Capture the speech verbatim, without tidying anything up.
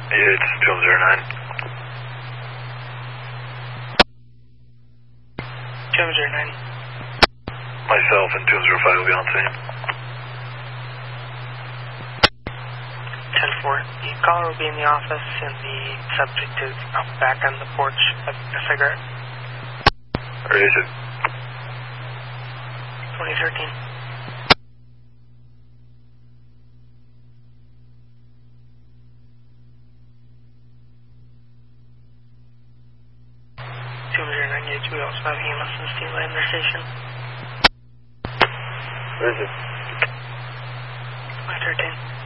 Yeah, it's two zero nine. two zero nine. Myself and two zero five will be on scene. ten four. The caller will be in the office and the subject is up back on the porch having a cigarette. Where is it? twenty thirteen. two zero nine H, we also have E M S and Steel Lander Station. Where is it? twenty thirteen.